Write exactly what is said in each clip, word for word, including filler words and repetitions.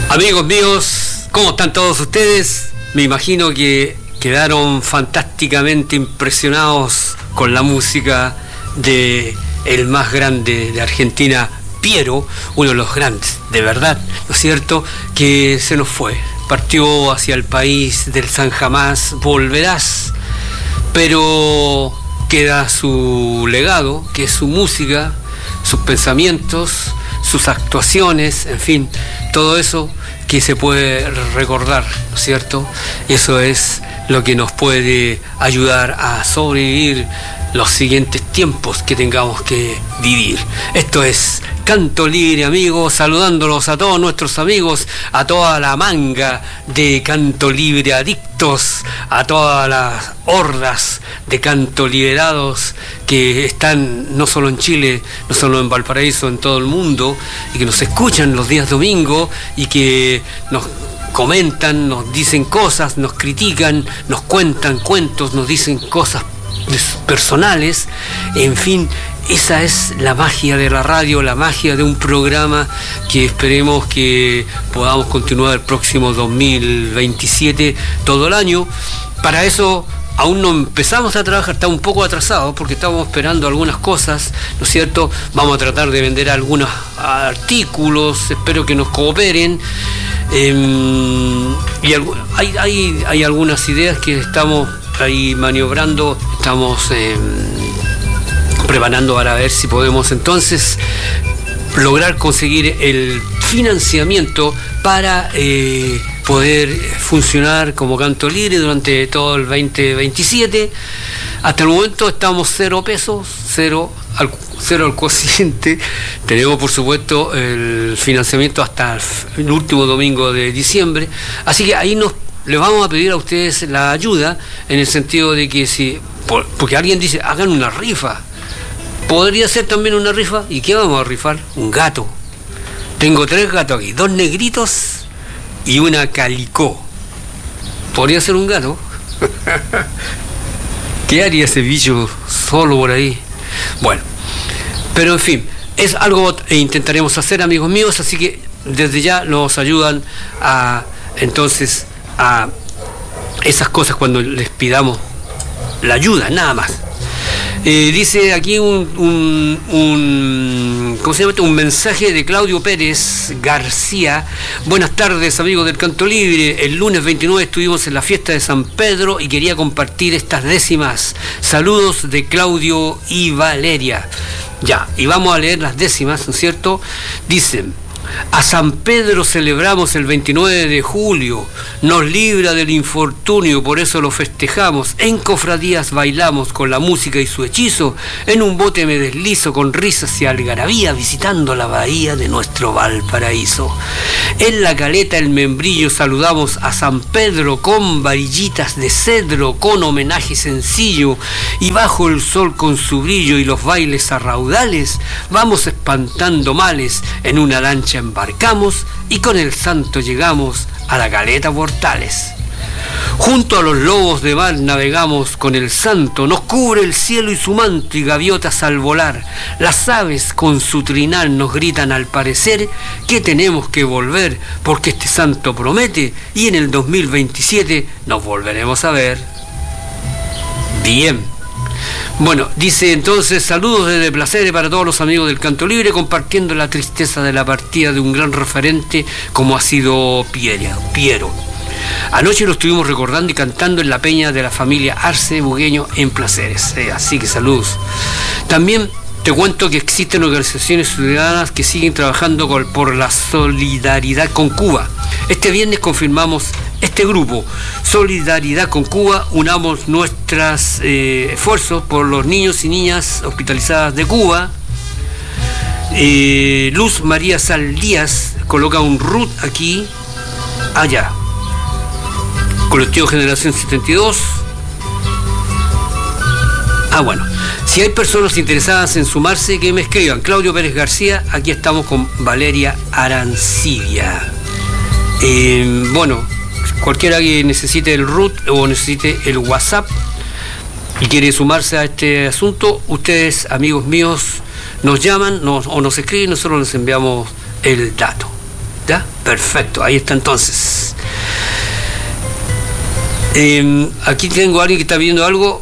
Amigos míos, ¿cómo están todos ustedes? Me imagino que quedaron fantásticamente impresionados con la música de el más grande de Argentina, Piero, uno de los grandes, de verdad, ¿no es cierto?, que se nos fue, partió hacia el país del San Jamás Volverás, pero queda su legado, que es su música, sus pensamientos, sus actuaciones, en fin, todo eso que se puede recordar, ¿no es cierto? Eso es lo que nos puede ayudar a sobrevivir los siguientes tiempos que tengamos que vivir. Esto es Canto Libre, amigos, saludándolos a todos nuestros amigos, a toda la manga de Canto Libre adictos, a todas las hordas de canto liberados que están no solo en Chile, no solo en Valparaíso, en todo el mundo, y que nos escuchan los días domingo y que nos comentan, nos dicen cosas, nos critican, nos cuentan cuentos, nos dicen cosas personales, en fin, esa es la magia de la radio, la magia de un programa que esperemos que podamos continuar el próximo dos mil veintisiete todo el año. Para eso aún no empezamos a trabajar, estamos un poco atrasados porque estamos esperando algunas cosas, ¿no es cierto? Vamos a tratar de vender algunos artículos, espero que nos cooperen. Eh, y hay, hay, hay algunas ideas que estamos ahí maniobrando, estamos eh, preparando para ver si podemos entonces lograr conseguir el financiamiento para eh, poder funcionar como Canto Libre durante todo el veinte veintisiete. Hasta el momento estamos cero pesos, cero al, cero al cociente. Tenemos por supuesto el financiamiento hasta el último domingo de diciembre, así que ahí nos les vamos a pedir a ustedes la ayuda en el sentido de que si, por, porque alguien dice, hagan una rifa. Podría ser también una rifa. ¿Y qué vamos a rifar? Un gato. Tengo tres gatos aquí, dos negritos y una calicó. Podría ser un gato. ¿Qué haría ese bicho solo por ahí? Bueno, pero en fin, es algo que intentaremos hacer, amigos míos, así que desde ya nos ayudan a entonces a esas cosas cuando les pidamos la ayuda, nada más. Eh, dice aquí un, un, un, ¿cómo se llama? Un mensaje de Claudio Pérez García. Buenas tardes, amigos del Canto Libre. El lunes veintinueve estuvimos en la fiesta de San Pedro y quería compartir estas décimas. Saludos de Claudio y Valeria. Ya, y vamos a leer las décimas, ¿no es cierto? Dicen: a San Pedro celebramos el veintinueve de julio, nos libra del infortunio, por eso lo festejamos. En cofradías bailamos con la música y su hechizo, en un bote me deslizo con risas y algarabía, visitando la bahía de nuestro Valparaíso. En la caleta El Membrillo saludamos a San Pedro con varillitas de cedro, con homenaje sencillo, y bajo el sol con su brillo y los bailes a raudales, vamos espantando males, en una lancha embarcamos y con el santo llegamos a la caleta Portales. Junto a los lobos de mar navegamos con el santo, nos cubre el cielo y su manto y gaviotas al volar. Las aves con su trinal nos gritan al parecer que tenemos que volver porque este santo promete y en el dos mil veintisiete nos volveremos a ver. Bien. Bueno, dice entonces, saludos desde Placeres para todos los amigos del Canto Libre, compartiendo la tristeza de la partida de un gran referente como ha sido Piero. Piero. Anoche lo estuvimos recordando y cantando en la peña de la familia Arce Bugueño en Placeres. Eh, así que saludos. También te cuento que existen organizaciones ciudadanas que siguen trabajando con, por la solidaridad con Cuba. Este viernes confirmamos este grupo, Solidaridad con Cuba, unamos nuestros eh, esfuerzos por los niños y niñas hospitalizadas de Cuba. Eh, Luz María Sal Díaz coloca un R U T aquí, allá. Colectivo Generación setenta y dos. Ah, bueno. Si hay personas interesadas en sumarse, que me escriban. Claudio Pérez García, aquí estamos con Valeria Arancibia. Eh, bueno, cualquiera que necesite el R U T o necesite el WhatsApp y quiere sumarse a este asunto, ustedes, amigos míos, nos llaman nos, o nos escriben, nosotros les enviamos el dato. ¿Ya? Perfecto, ahí está entonces. Eh, aquí tengo a alguien que está viendo algo.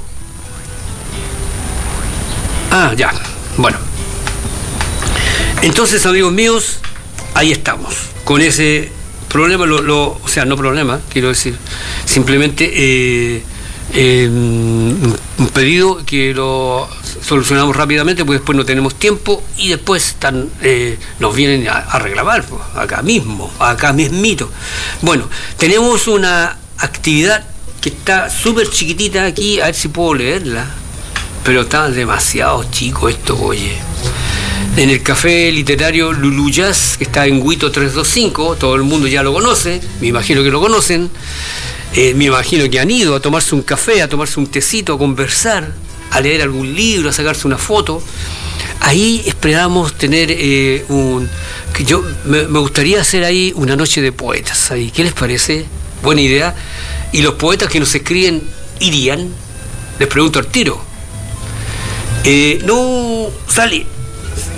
Ah, ya, bueno. Entonces, amigos míos, ahí estamos, con ese problema, lo, lo, o sea, no problema, quiero decir, simplemente eh, eh, un pedido que lo solucionamos rápidamente, porque después no tenemos tiempo y después están, eh, nos vienen a, a reclamar, pues, acá mismo, acá mismito. Bueno, tenemos una actividad que está súper chiquitita aquí, a ver si puedo leerla, pero está demasiado chico esto, oye. En el café literario Lulu Jazz, que está en Huito trescientos veinticinco, todo el mundo ya lo conoce, me imagino que lo conocen, eh, me imagino que han ido a tomarse un café, a tomarse un tecito, a conversar, a leer algún libro, a sacarse una foto. Ahí esperamos tener eh, un... que yo me, me gustaría hacer ahí una noche de poetas. Ahí. ¿Qué les parece? Buena idea. Y los poetas que nos escriben, ¿irían? Les pregunto al tiro. Eh, no, sale.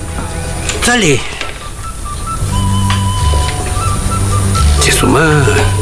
Sale. Se suma.